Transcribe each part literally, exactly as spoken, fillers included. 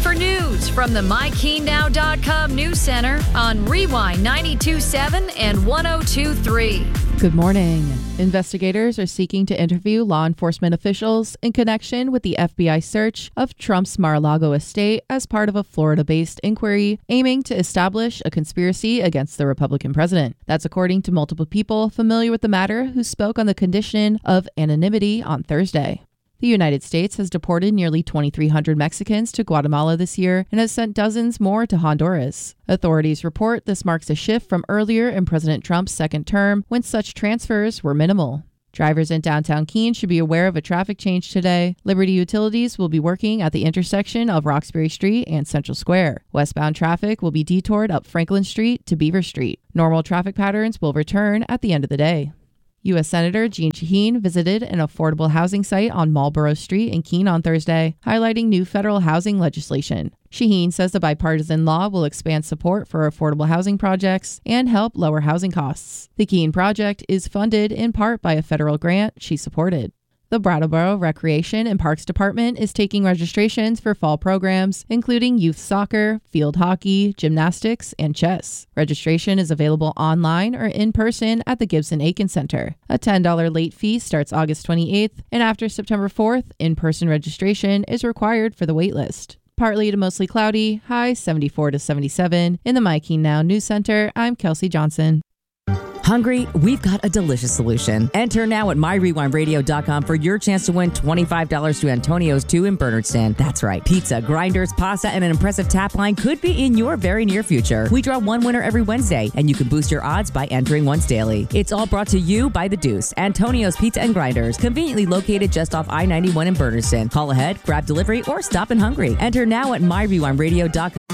for news from the my keene now dot com News Center on Rewind ninety-two point seven and one oh two point three. Good morning. Investigators are seeking to interview law enforcement officials in connection with the F B I search of Trump's Mar-a-Lago estate as part of a Florida-based inquiry aiming to establish a conspiracy against the Republican president. That's according to multiple people familiar with the matter who spoke on the condition of anonymity on Thursday. The United States has deported nearly twenty-three hundred Mexicans to Guatemala this year and has sent dozens more to Honduras. Authorities report this marks a shift from earlier in President Trump's second term when such transfers were minimal. Drivers in downtown Keene should be aware of a traffic change today. Liberty Utilities will be working at the intersection of Roxbury Street and Central Square. Westbound traffic will be detoured up Franklin Street to Beaver Street. Normal traffic patterns will return at the end of the day. U S Senator Jeanne Shaheen visited an affordable housing site on Marlborough Street in Keene on Thursday, highlighting new federal housing legislation. Shaheen says the bipartisan law will expand support for affordable housing projects and help lower housing costs. The Keene project is funded in part by a federal grant she supported. The Brattleboro Recreation and Parks Department is taking registrations for fall programs, including youth soccer, field hockey, gymnastics, and chess. Registration is available online or in person at the Gibson-Aiken Center. A ten dollars late fee starts August twenty-eighth, and after September fourth, in-person registration is required for the waitlist. Partly to mostly cloudy, high seventy-four to seventy-seven. In the My Keene Now News Center, I'm Kelsey Johnson. Hungry? We've got a delicious solution. Enter now at my rewind radio dot com for your chance to win twenty-five dollars to Antonio's two in Bernardston. That's right. Pizza, grinders, pasta, and an impressive tap line could be in your very near future. We draw one winner every Wednesday, and you can boost your odds by entering once daily. It's all brought to you by The Deuce, Antonio's Pizza and Grinders, conveniently located just off I ninety-one in Bernardston. Call ahead, grab delivery, or stop in Hungry. Enter now at my rewind radio dot com.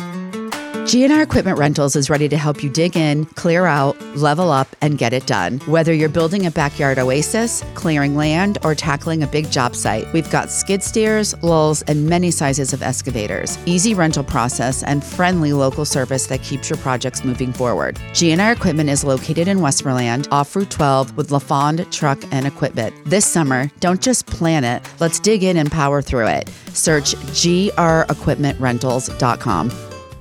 G and R Equipment Rentals is ready to help you dig in, clear out, level up, and get it done. Whether you're building a backyard oasis, clearing land, or tackling a big job site, we've got skid steers, lulls, and many sizes of excavators. Easy rental process and friendly local service that keeps your projects moving forward. G and R Equipment is located in Westmoreland, off Route twelve with LaFond Truck and Equipment. This summer, don't just plan it, let's dig in and power through it. Search G R equipment rentals dot com.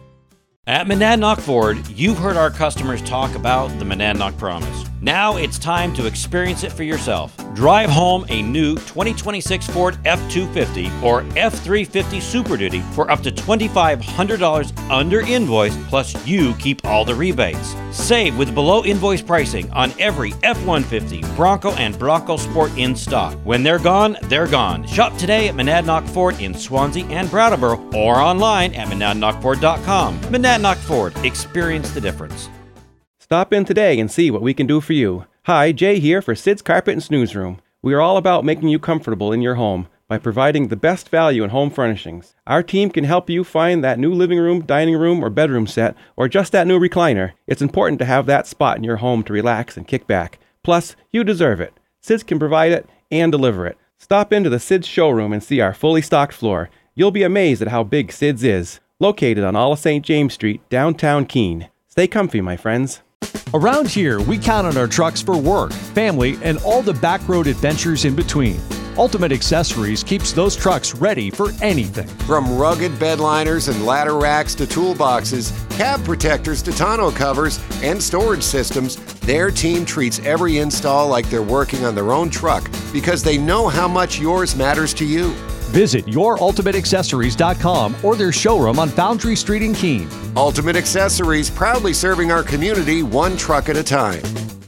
At Monadnock Ford, you've heard our customers talk about the Monadnock Promise. Now it's time to experience it for yourself. Drive home a new twenty twenty-six Ford F two fifty or F three fifty Super Duty for up to twenty-five hundred dollars under invoice, plus you keep all the rebates. Save with below invoice pricing on every F one fifty, Bronco, and Bronco Sport in stock. When they're gone, they're gone. Shop today at Monadnock Ford in Swansea and Brattleboro or online at monadnock ford dot com. Monadnock Ford. Experience the difference. Stop in today and see what we can do for you. Hi, Jay here for Sid's Carpet and Snooze Room. We are all about making you comfortable in your home by providing the best value in home furnishings. Our team can help you find that new living room, dining room, or bedroom set, or just that new recliner. It's important to have that spot in your home to relax and kick back. Plus, you deserve it. Sid's can provide it and deliver it. Stop into the Sid's showroom and see our fully stocked floor. You'll be amazed at how big Sid's is. Located on all of Saint James Street, downtown Keene. Stay comfy, my friends. Around here, we count on our trucks for work, family, and all the backroad adventures in between. Ultimate Accessories keeps those trucks ready for anything. From rugged bed liners and ladder racks to toolboxes, cab protectors to tonneau covers, and storage systems, their team treats every install like they're working on their own truck because they know how much yours matters to you. Visit your ultimate accessories dot com or their showroom on Foundry Street in Keene. Ultimate Accessories, proudly serving our community one truck at a time.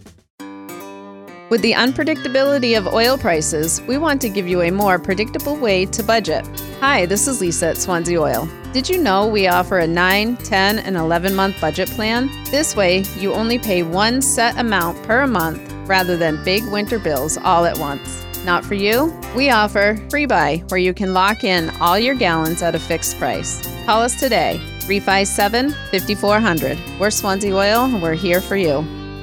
With the unpredictability of oil prices, we want to give you a more predictable way to budget. Hi, this is Lisa at Swansea Oil. Did you know we offer a nine, ten, and eleven month budget plan? This way, you only pay one set amount per month rather than big winter bills all at once. Not for you? We offer Free Buy, where you can lock in all your gallons at a fixed price. Call us today, three five seven, five four zero zero. We're Swansea Oil, and we're here for you.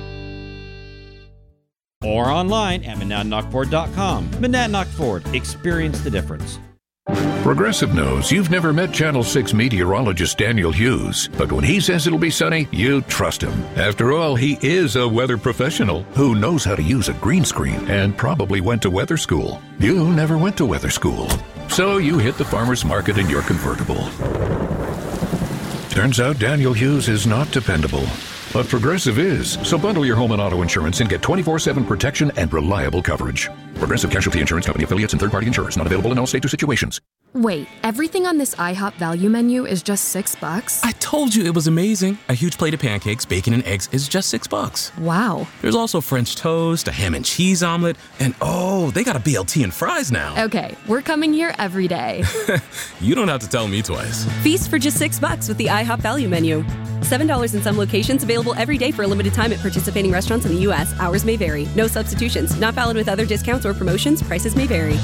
Or online at monadnock ford dot com. Monadnock Ford. Experience the difference. Progressive knows you've never met Channel six meteorologist Daniel Hughes, but when he says it'll be sunny, you trust him. After all, he is a weather professional who knows how to use a green screen and probably went to weather school. You never went to weather school. So you hit the farmer's market in your convertible. Turns out Daniel Hughes is not dependable. But Progressive is. So bundle your home and auto insurance and get twenty-four seven protection and reliable coverage. Progressive Casualty Insurance Company affiliates and third-party insurers. Not available in all states or situations. Wait, everything on this IHOP value menu is just six bucks? I told you it was amazing. A huge plate of pancakes, bacon, and eggs is just six bucks. Wow. There's also French toast, a ham and cheese omelet, and oh, they got a B L T and fries now. Okay, we're coming here every day. You don't have to tell me twice. Feast for just six bucks with the IHOP value menu. seven dollars in some locations, available every day for a limited time at participating restaurants in the U S. Hours may vary. No substitutions. Not valid with other discounts or promotions. Prices may vary.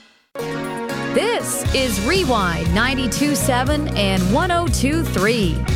This is Rewind ninety-two point seven and one oh two point three.